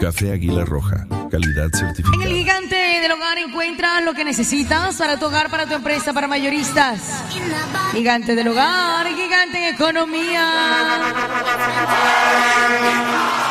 Café Águila Roja, calidad certificada. En el Gigante del Hogar encuentras lo que necesitas para tu hogar, para tu empresa, para mayoristas. Gigante del Hogar, gigante en economía.